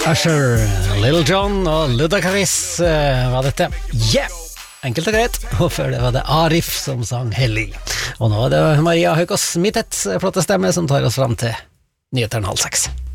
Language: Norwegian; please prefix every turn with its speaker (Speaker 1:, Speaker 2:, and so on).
Speaker 1: Usher, Lil Jon og Ludacris var dette. Yeah! Enkelt og greit. Og før det var det Arif som sang Hellig. Og nå er det Maria Høykås Mittet flotte stemme som tar oss fram til nyheterne 5:30.